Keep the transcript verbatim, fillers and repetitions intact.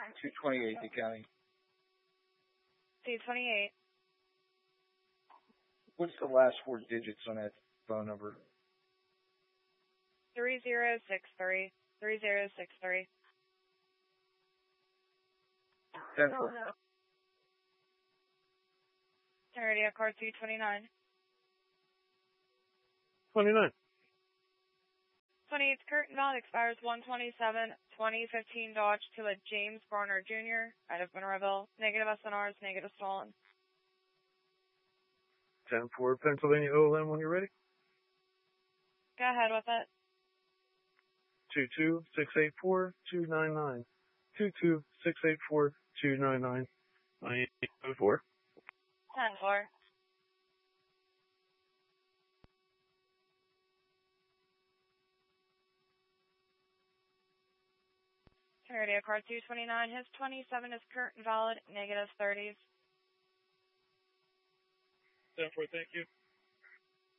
two twenty-eight, the county. two twenty-eight. What's the last four digits on that phone number? three zero six three. three zero six three. ten four. Radio card two twenty-nine. twenty-nine. twenty-eight Curtin Valley expires one twenty-seven twenty fifteen Dodge to a James Garner Junior out of Monroeville. Negative S N Rs, negative stolen. ten four Pennsylvania O L M when you're ready. Go ahead with it. two two six eight four two nine nine. two two six eight four two nine nine. nine eight oh four. ten four. Radio card two twenty-nine. His twenty-seven is current valid, negative thirties. ten four, thank you.